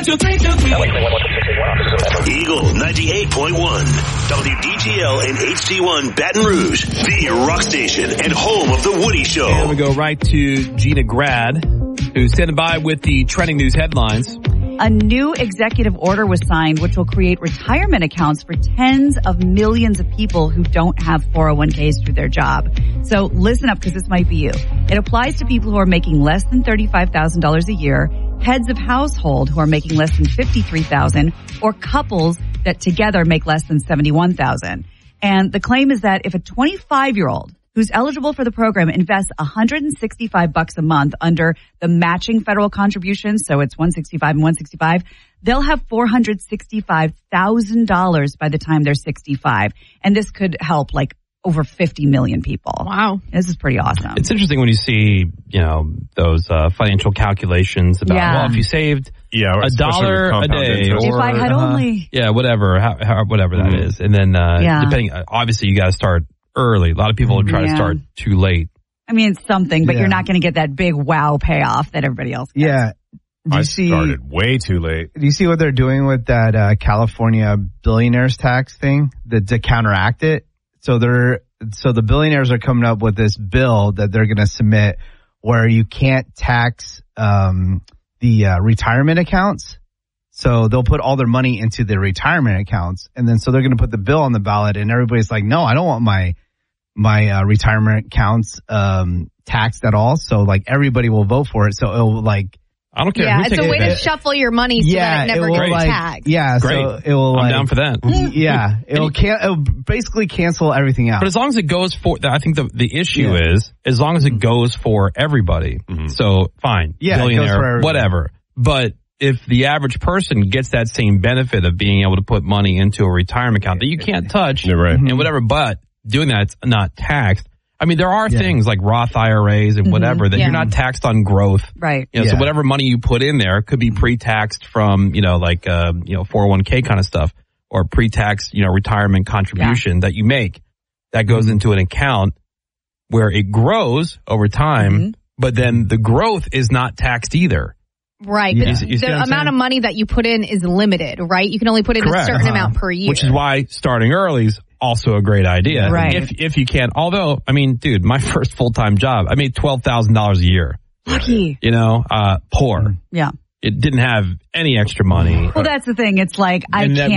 Eagle 98.1, WDGL and HD1 Baton Rouge, the rock station and home of The Woody Show. And we go right to Gina Grad, who's standing by with the trending news headlines. A new executive order was signed, which will create retirement accounts for tens of millions of people who don't have 401ks through their job. So listen up, because this might be you. It applies to people who are making less than $35,000 a year, heads of household who are making less than $53,000, or couples that together make less than $71,000. And the claim is that if a 25-year-old who's eligible for the program invests $165 a month under the matching federal contributions, so it's $165 and $165, they'll have $465,000 by the time they're 65. And this could help like over 50 million people. Wow. This is pretty awesome. It's interesting when you see, those financial calculations about, well, if you saved $1 a day, if I had only. Yeah, whatever that is. And then, depending, obviously you got to start early. A lot of people try to start too late. I mean, it's something, but you're not going to get that big wow payoff that everybody else gets. Yeah. I started way too late. Do you see what they're doing with that California billionaires tax thing to counteract it? So the billionaires are coming up with this bill that they're going to submit where you can't tax the retirement accounts. So they'll put all their money into the retirement accounts, and then so they're going to put the bill on the ballot, and everybody's like, no, I don't want my retirement accounts taxed at all. So like everybody will vote for it. So it'll like. I don't care. Yeah, it's a way to shuffle your money so that it never gets taxed. Yeah, great. So it will. I'm down for that. Yeah, it'll basically cancel everything out. But as long as it goes for, I think the issue is as long as it goes for everybody. So fine, billionaire, whatever. But if the average person gets that same benefit of being able to put money into a retirement account that you can't touch, and whatever, but doing that's not taxed. I mean, there are things like Roth IRAs and whatever that you're not taxed on growth. Right. So whatever money you put in there could be pre-taxed from, 401k kind of stuff, or pre-tax, retirement contribution that you make that goes into an account where it grows over time, but then the growth is not taxed either. Right. But the amount of money that you put in is limited, right? You can only put in a certain amount per year. Which is why starting early is also a great idea. Right. If you can. Although, I mean, dude, my first full-time job, I made $12,000 a year. Lucky. Poor. Yeah. It didn't have any extra money. Well, that's the thing. It's like, I can't.